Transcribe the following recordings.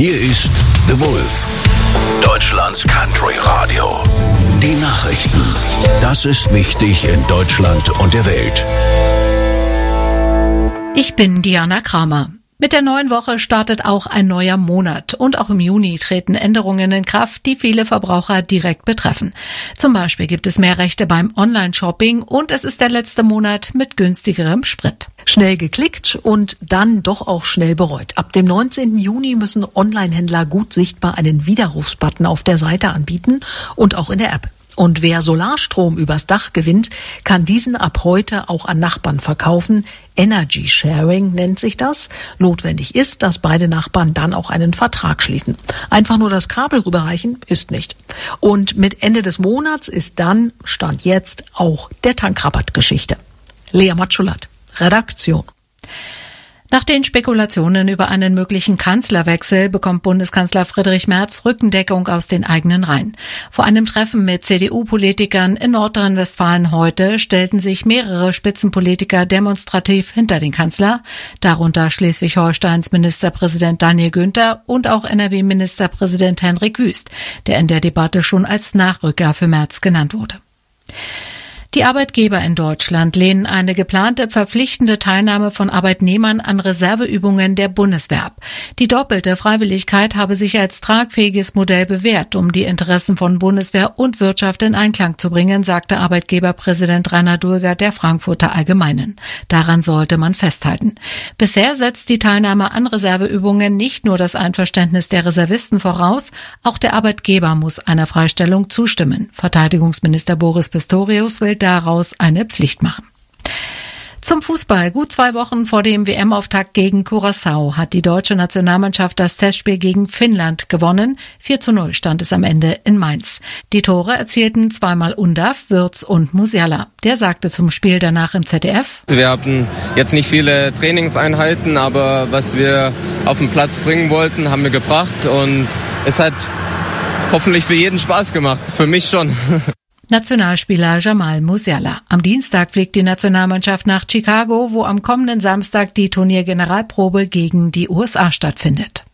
Hier ist The Wolf, Deutschlands Country Radio. Die Nachrichten. Das ist wichtig in Deutschland und der Welt. Ich bin Diana Kramer. Mit der neuen Woche startet auch ein neuer Monat und auch im Juni treten Änderungen in Kraft, die viele Verbraucher direkt betreffen. Zum Beispiel gibt es mehr Rechte beim Online-Shopping und es ist der letzte Monat mit günstigerem Sprit. Schnell geklickt und dann doch auch schnell bereut. Ab dem 19. Juni müssen Online-Händler gut sichtbar einen Widerrufsbutton auf der Seite anbieten und auch in der App. Und wer Solarstrom übers Dach gewinnt, kann diesen ab heute auch an Nachbarn verkaufen. Energy Sharing nennt sich das. Notwendig ist, dass beide Nachbarn dann auch einen Vertrag schließen. Einfach nur das Kabel rüberreichen ist nicht. Und mit Ende des Monats ist dann, Stand jetzt, auch der Tankrabatt Geschichte. Lea Matschulat, Redaktion. Nach den Spekulationen über einen möglichen Kanzlerwechsel bekommt Bundeskanzler Friedrich Merz Rückendeckung aus den eigenen Reihen. Vor einem Treffen mit CDU-Politikern in Nordrhein-Westfalen heute stellten sich mehrere Spitzenpolitiker demonstrativ hinter den Kanzler, darunter Schleswig-Holsteins Ministerpräsident Daniel Günther und auch NRW-Ministerpräsident Hendrik Wüst, der in der Debatte schon als Nachrücker für Merz genannt wurde. Die Arbeitgeber in Deutschland lehnen eine geplante verpflichtende Teilnahme von Arbeitnehmern an Reserveübungen der Bundeswehr ab. Die doppelte Freiwilligkeit habe sich als tragfähiges Modell bewährt, um die Interessen von Bundeswehr und Wirtschaft in Einklang zu bringen, sagte Arbeitgeberpräsident Rainer Dulger der Frankfurter Allgemeinen. Daran sollte man festhalten. Bisher setzt die Teilnahme an Reserveübungen nicht nur das Einverständnis der Reservisten voraus, auch der Arbeitgeber muss einer Freistellung zustimmen. Verteidigungsminister Boris Pistorius will daraus eine Pflicht machen. Zum Fußball. Gut 2 Wochen vor dem WM-Auftakt gegen Curaçao hat die deutsche Nationalmannschaft das Testspiel gegen Finnland gewonnen. 4:0 stand es am Ende in Mainz. Die Tore erzielten zweimal Undav, Würz und Musiala. Der sagte zum Spiel danach im ZDF: Wir hatten jetzt nicht viele Trainingseinheiten, aber was wir auf den Platz bringen wollten, haben wir gebracht und es hat hoffentlich für jeden Spaß gemacht. Für mich schon. Nationalspieler Jamal Musiala. Am Dienstag fliegt die Nationalmannschaft nach Chicago, wo am kommenden Samstag die Turniergeneralprobe gegen die USA stattfindet.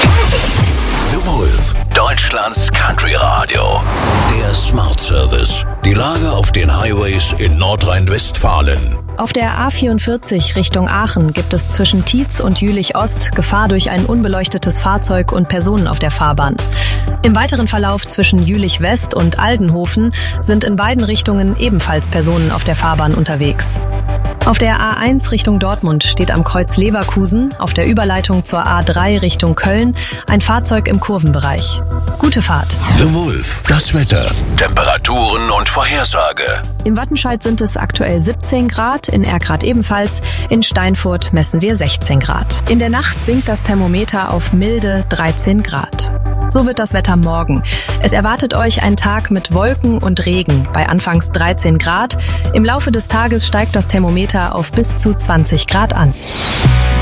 The Wolf, Deutschlands Country Radio. Der Smart Service. Die Lage auf den Highways in Nordrhein-Westfalen. Auf der A44 Richtung Aachen gibt es zwischen Tietz und Jülich-Ost Gefahr durch ein unbeleuchtetes Fahrzeug und Personen auf der Fahrbahn. Im weiteren Verlauf zwischen Jülich-West und Aldenhofen sind in beiden Richtungen ebenfalls Personen auf der Fahrbahn unterwegs. Auf der A1 Richtung Dortmund steht am Kreuz Leverkusen, auf der Überleitung zur A3 Richtung Köln, ein Fahrzeug im Kurvenbereich. Gute Fahrt. The Wolf, das Wetter, Temperaturen und Vorhersage. Im Wattenscheid sind es aktuell 17 Grad, in Erkrath ebenfalls, in Steinfurt messen wir 16 Grad. In der Nacht sinkt das Thermometer auf milde 13 Grad. So wird das Wetter morgen. Es erwartet euch ein Tag mit Wolken und Regen bei anfangs 13 Grad. Im Laufe des Tages steigt das Thermometer auf bis zu 20 Grad an.